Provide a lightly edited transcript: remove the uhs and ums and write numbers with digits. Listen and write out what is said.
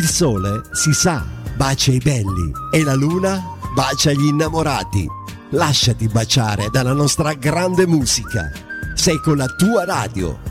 Il sole, si sa, bacia i belli e la luna bacia gli innamorati. Lasciati baciare dalla nostra grande musica. Sei con la tua radio,